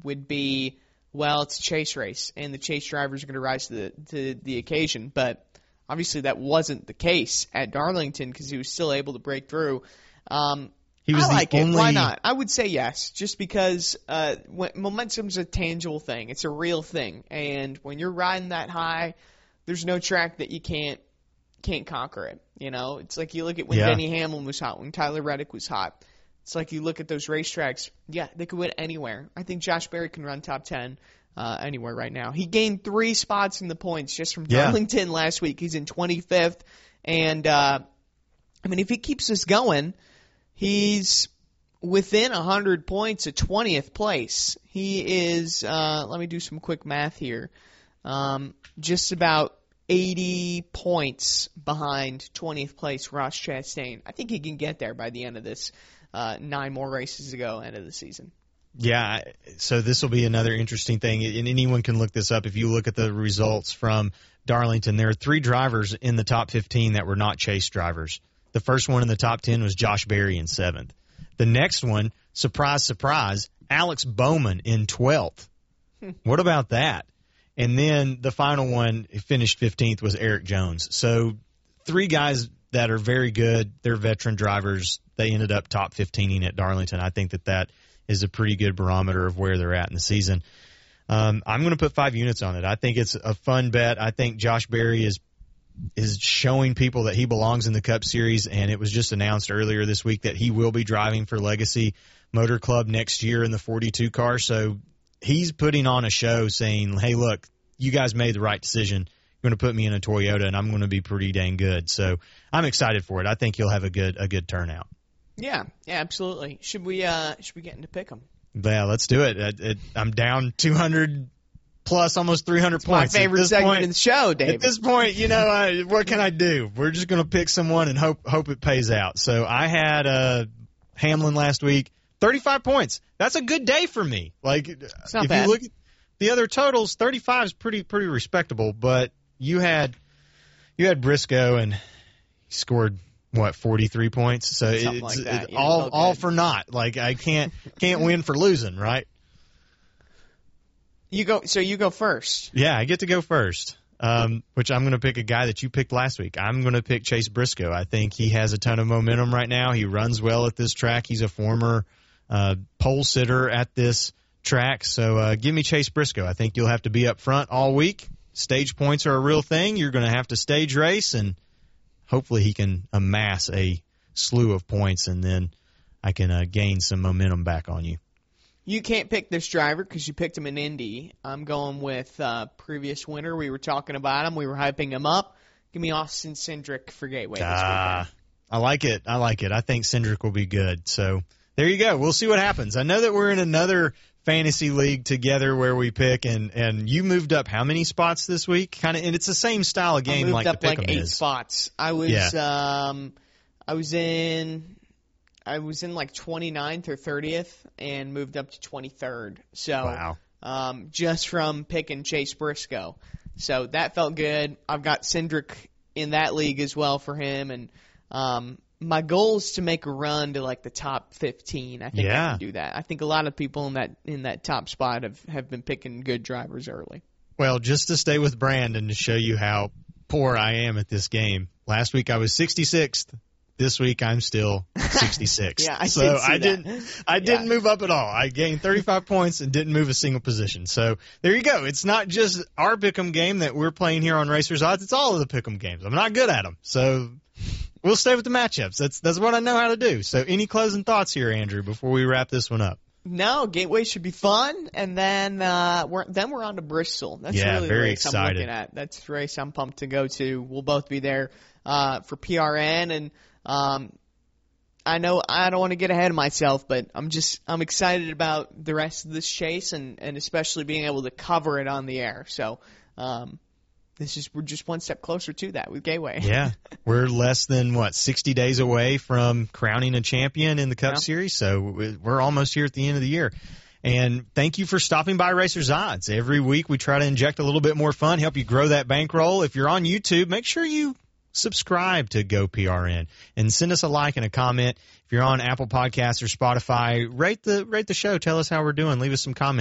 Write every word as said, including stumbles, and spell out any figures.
would be, well, it's a chase race, and the chase drivers are going to rise to the to the occasion. But obviously that wasn't the case at Darlington because he was still able to break through. Um, he was I the like only... it. Why not? I would say yes, just because uh, when, momentum's a tangible thing. It's a real thing. And when you're riding that high, there's no track that you can't can't conquer it. You know, it's like you look at when yeah. Denny Hamlin was hot, when Tyler Reddick was hot. It's like you look at those racetracks, yeah, they could win anywhere. I think Josh Berry can run top ten uh, anywhere right now. He gained three spots in the points just from yeah. Darlington last week. He's in twenty-fifth. And, uh, I mean, if he keeps this going, he's within one hundred points of twentieth place. He is, uh, let me do some quick math here, um, just about eighty points behind twentieth place Ross Chastain. I think he can get there by the end of this. Uh, nine more races to go, end of the season. Yeah, so this will be another interesting thing, and anyone can look this up. If you look at the results from Darlington, there are three drivers in the top fifteen that were not chase drivers. The first one in the top ten was Josh Berry in seventh. The next one, surprise, surprise, Alex Bowman in twelfth. What about that? And then the final one, finished fifteenth, was Eric Jones. So three guys that are very good. They're veteran drivers. They ended up top fifteen at Darlington. I think that that is a pretty good barometer of where they're at in the season. Um, I'm going to put five units on it. I think it's a fun bet. I think Josh Berry is is showing people that he belongs in the Cup Series, and it was just announced earlier this week that he will be driving for Legacy Motor Club next year in the forty-two car. So he's putting on a show saying, hey, look, you guys made the right decision. You're going to put me in a Toyota, and I'm going to be pretty dang good. So I'm excited for it. I think you'll have a good a good turnout. Yeah, yeah, absolutely. Should we uh, should we get into pick 'em? Yeah, let's do it. It, it. I'm down two hundred plus, almost three hundred it's points. My favorite segment point, in the show, David. At this point, you know, I, what can I do? We're just going to pick someone and hope hope it pays out. So I had uh, Hamlin last week, thirty-five points. That's a good day for me. Like, it's not if bad. you look at the other totals, thirty-five is pretty pretty respectable. But you had you had Briscoe and he scored. What, forty-three points? So Something it's like that. it, Yeah, all all good. for naught. Like I can't can't win for losing, right? You go. So you go first. Yeah, I get to go first. Um, which I'm going to pick a guy that you picked last week. I'm going to pick Chase Briscoe. I think he has a ton of momentum right now. He runs well at this track. He's a former uh, pole sitter at this track. So uh, give me Chase Briscoe. I think you'll have to be up front all week. Stage points are a real thing. You're going to have to stage race, and hopefully he can amass a slew of points, and then I can uh, gain some momentum back on you. You can't pick this driver because you picked him in Indy. I'm going with uh, previous winner. We were talking about him. We were hyping him up. Give me Austin Cindric for Gateway this Ah, weekend. I like it. I like it. I think Cindric will be good. So there you go. We'll see what happens. I know that we're in another fantasy league together where we pick, and, and you moved up how many spots this week? Kind of, and it's the same style of game I moved like up the Pick'em like eight is. spots. I was Yeah. um, I was in I was in like twenty-ninth or thirtieth and moved up to twenty-third. So Wow. um, just from picking Chase Briscoe. So that felt good. I've got Cindric in that league as well for him, and um, my goal is to make a run to like the top fifteen. I think Yeah. I can do that. I think a lot of people in that in that top spot have, have been picking good drivers early. Well, just to stay with Brandon to show you how poor I am at this game. Last week I was sixty-sixth. This week I'm still sixty-sixth. Yeah, I so did see I that. didn't I didn't Yeah. move up at all. I gained thirty-five points and didn't move a single position. So there you go. It's not just our Pick'em game that we're playing here on Racers Odds. It's all of the Pick'em games. I'm not good at them. So we'll stay with the matchups. That's that's what I know how to do. So any closing thoughts here, Andrew, before we wrap this one up? No, Gateway should be fun, and then uh, we're then we're on to Bristol. That's Yeah, really very the race I'm excited. looking at. That's the race I'm pumped to go to. We'll both be there uh, for P R N, and um, I know I don't want to get ahead of myself, but I'm just I'm excited about the rest of this chase, and, and especially being able to cover it on the air. So um, this is we're just one step closer to that with Gateway. Yeah, we're less than, what, sixty days away from crowning a champion in the Cup Yeah. Series, so we're almost here at the end of the year. And thank you for stopping by Racers Odds. Every week we try to inject a little bit more fun, help you grow that bankroll. If you're on YouTube, make sure you subscribe to Go P R N and send us a like and a comment. If you're on Apple Podcasts or Spotify, rate the rate the show. Tell us how we're doing. Leave us some comments.